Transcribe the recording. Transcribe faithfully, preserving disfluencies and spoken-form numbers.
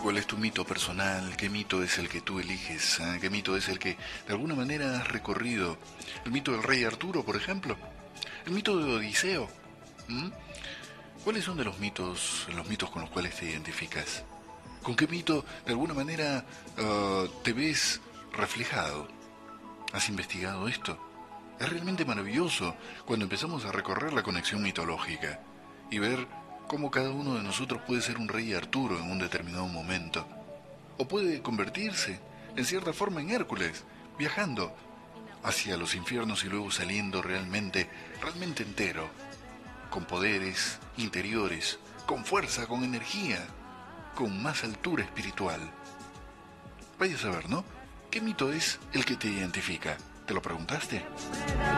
¿Cuál es tu mito personal? ¿Qué mito es el que tú eliges? ¿Eh? ¿Qué mito es el que de alguna manera has recorrido? ¿El mito del rey Arturo, por ejemplo? ¿El mito de Odiseo? ¿Mm? ¿Cuáles son de los mitos, los mitos con los cuales te identificas? ¿Con qué mito de alguna manera uh, te ves reflejado? ¿Has investigado esto? Es realmente maravilloso cuando empezamos a recorrer la conexión mitológica y ver cómo cada uno de nosotros puede ser un rey Arturo en un determinado momento. O puede convertirse, en cierta forma, en Hércules, viajando hacia los infiernos y luego saliendo realmente, realmente entero, con poderes interiores, con fuerza, con energía, con más altura espiritual. Vaya a saber, ¿no? ¿Qué mito es el que te identifica? ¿Te lo preguntaste?